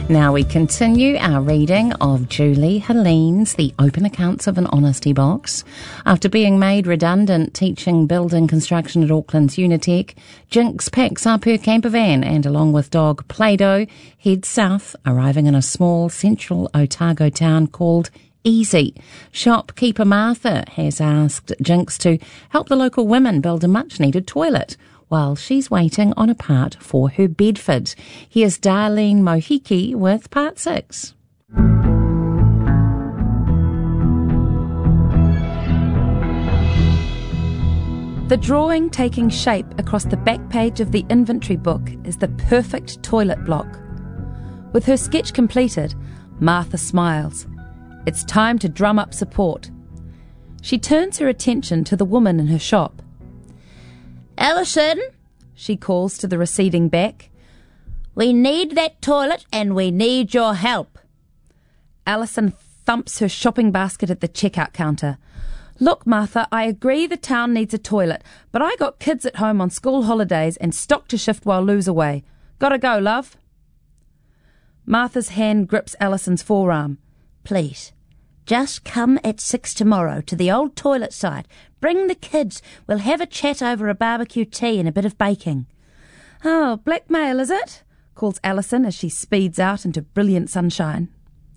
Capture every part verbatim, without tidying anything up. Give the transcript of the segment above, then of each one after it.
Now we continue our reading of Julie Helene's The Open Accounts of an Honesty Box. After being made redundant teaching building construction at Auckland's Unitec, Jinx packs up her camper van and, along with dog Play-Doh, heads south, arriving in a small central Otago town called Easy. Shopkeeper Martha has asked Jinx to help the local women build a much-needed toilet while she's waiting on a part for her Bedford. Here's Darlene Mohiki with part six. The drawing taking shape across the back page of the inventory book is the perfect toilet block. With her sketch completed, Martha smiles. It's time to drum up support. She turns her attention to the woman in her shop. Alison, she calls to the receding back, we need that toilet and we need your help. Alison thumps her shopping basket at the checkout counter. Look, Martha, I agree the town needs a toilet, but I got kids at home on school holidays and stock to shift while Lou's away. Gotta go, love. Martha's hand grips Alison's forearm. Please, just come at six tomorrow to the old toilet site. Bring the kids. We'll have a chat over a barbecue tea and a bit of baking. Oh, blackmail, is it? Calls Alison as she speeds out into brilliant sunshine.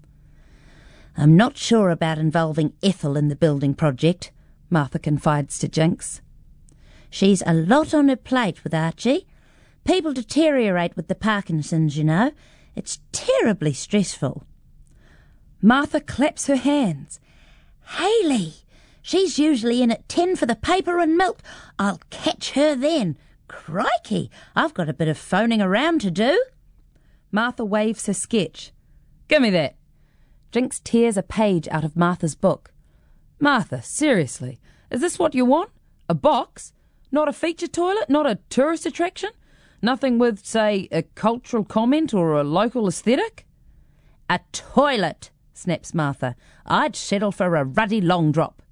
I'm not sure about involving Ethel in the building project, Martha confides to Jinx. She's a lot on her plate with Archie. People deteriorate with the Parkinson's, you know. It's terribly stressful. Martha claps her hands. Hayley! She's usually in at ten for the paper and milk. I'll catch her then. Crikey, I've got a bit of phoning around to do. Martha waves her sketch. Give me that. Jinx tears a page out of Martha's book. Martha, seriously, is this what you want? A box? Not a feature toilet? Not a tourist attraction? Nothing with, say, a cultural comment or a local aesthetic? A toilet, snaps Martha. I'd settle for a ruddy long drop.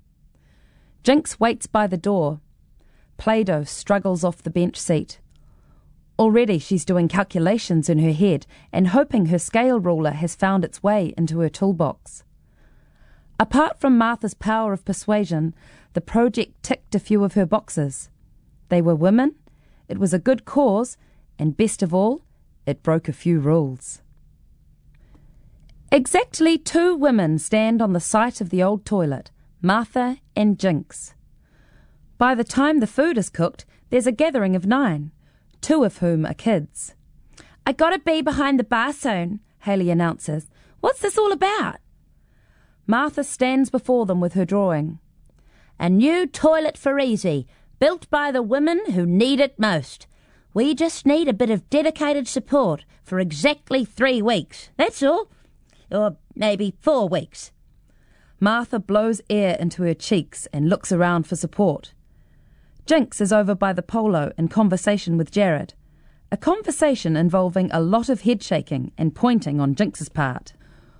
Jinx waits by the door. Play-Doh struggles off the bench seat. Already she's doing calculations in her head and hoping her scale ruler has found its way into her toolbox. Apart from Martha's power of persuasion, the project ticked a few of her boxes. They were women, it was a good cause, and best of all, it broke a few rules. Exactly two women stand on the site of the old toilet, Martha and Jinx. By the time the food is cooked, there's a gathering of nine, two of whom are kids. I gotta be behind the bar soon, Hayley announces. What's this all about? Martha stands before them with her drawing. A new toilet for Easy, built by the women who need it most. We just need a bit of dedicated support for exactly three weeks, that's all. Or maybe four weeks. Martha blows air into her cheeks and looks around for support. Jinx is over by the polo in conversation with Jared, a conversation involving a lot of head shaking and pointing on Jinx's part.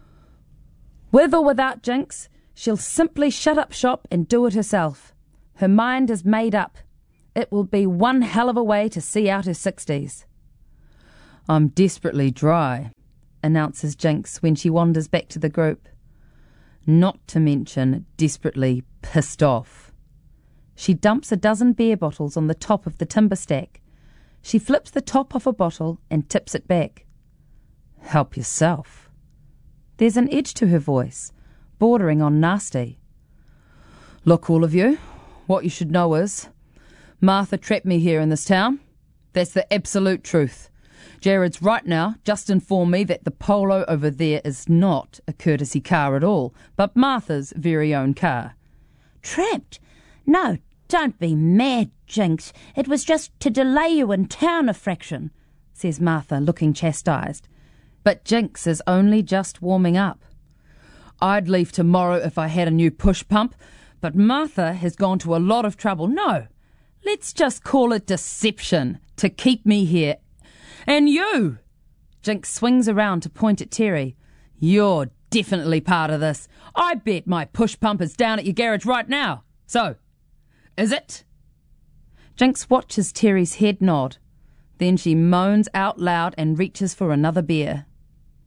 With or without Jinx, she'll simply shut up shop and do it herself. Her mind is made up. It will be one hell of a way to see out her sixties. I'm desperately dry, announces Jinx when she wanders back to the group. Not to mention desperately pissed off. She dumps a dozen beer bottles on the top of the timber stack. She flips the top off a bottle and tips it back. Help yourself. There's an edge to her voice, bordering on nasty. Look, all of you, what you should know is Martha trapped me here in this town. That's the absolute truth. Jared's right now just informed me that the polo over there is not a courtesy car at all, but Martha's very own car. Trapped? No, don't be mad, Jinx. It was just to delay you in town a fraction, says Martha, looking chastised. But Jinx is only just warming up. I'd leave tomorrow if I had a new push pump, but Martha has gone to a lot of trouble. No, let's just call it deception to keep me here. And you! Jinx swings around to point at Terry. You're definitely part of this. I bet my push pump is down at your garage right now. So, is it? Jinx watches Terry's head nod. Then she moans out loud and reaches for another beer.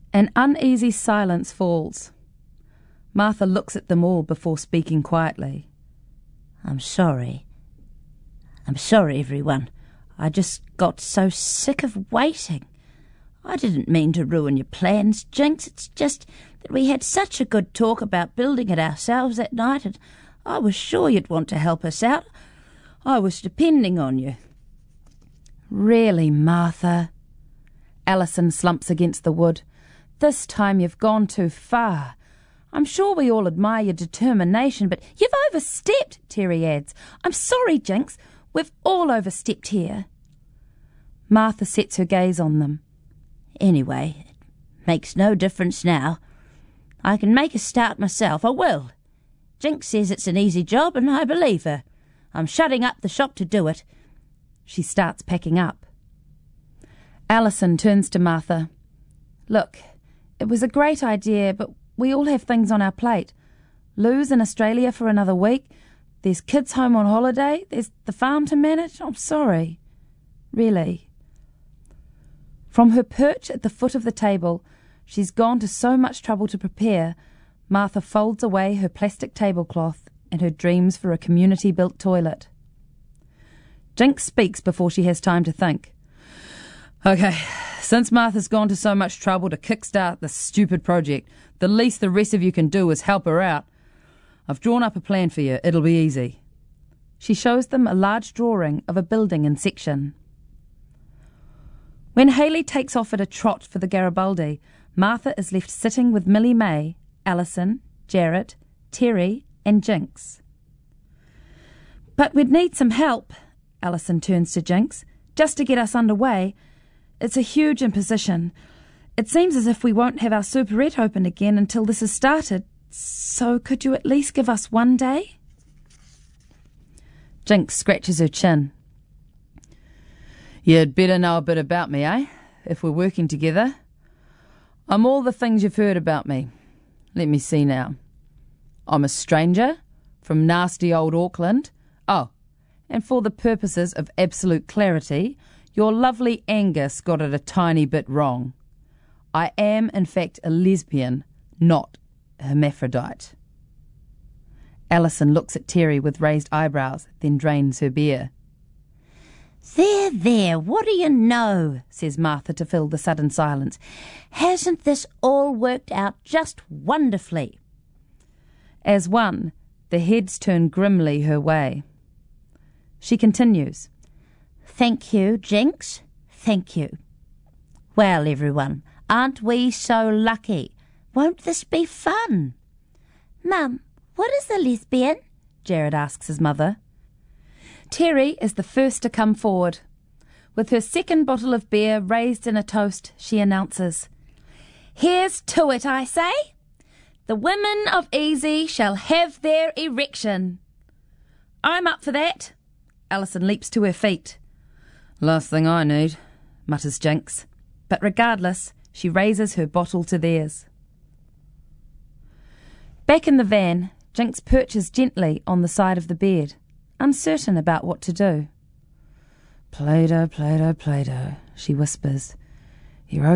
An uneasy silence falls. Martha looks at them all before speaking quietly. I'm sorry. I'm sorry, everyone. I just got so sick of waiting. I didn't mean to ruin your plans, Jinx. It's just that we had such a good talk about building it ourselves that night, and I was sure you'd want to help us out. I was depending on you. Really, Martha? Alison slumps against the wood. This time you've gone too far. I'm sure we all admire your determination, but you've overstepped, Terry adds. I'm sorry, Jinx. We've all overstepped here. Martha sets her gaze on them. Anyway, it makes no difference now. I can make a start myself. I will. Jinx says it's an easy job, and I believe her. I'm shutting up the shop to do it. She starts packing up. Alison turns to Martha. Look, it was a great idea, but we all have things on our plate. Lou's in Australia for another week. There's kids home on holiday. There's the farm to manage. I'm sorry. Really. From her perch at the foot of the table, she's gone to so much trouble to prepare, Martha folds away her plastic tablecloth and her dreams for a community-built toilet. Jinx speaks before she has time to think. Okay, since Martha's gone to so much trouble to kickstart this stupid project, the least the rest of you can do is help her out. I've drawn up a plan for you. It'll be easy. She shows them a large drawing of a building in section. When Hayley takes off at a trot for the Garibaldi, Martha is left sitting with Millie May, Alison, Jarrett, Terry and Jinx. But we'd need some help, Alison turns to Jinx, just to get us underway. It's a huge imposition. It seems as if we won't have our superette open again until this is started. So could you at least give us one day? Jinx scratches her chin. You'd better know a bit about me, eh? If we're working together. I'm all the things you've heard about me. Let me see now. I'm a stranger from nasty old Auckland. Oh, and for the purposes of absolute clarity, your lovely Angus got it a tiny bit wrong. I am, in fact, a lesbian, not a hermaphrodite. Alison looks at Terry with raised eyebrows, then drains her beer. There, there, what do you know, says Martha to fill the sudden silence. Hasn't this all worked out just wonderfully? As one, the heads turn grimly her way. She continues. Thank you, Jinx. Thank you. Well, everyone, aren't we so lucky? Won't this be fun? Mum, what is a lesbian? Jared asks his mother. Terry is the first to come forward. With her second bottle of beer raised in a toast, she announces, Here's to it, I say. The women of Easy shall have their erection. I'm up for that. Alison leaps to her feet. Last thing I need, mutters Jinx. But regardless, she raises her bottle to theirs. Back in the van, Jinx perches gently on the side of the bed, uncertain about what to do. Play-Doh, Play-Doh, Play-Doh, she whispers. You're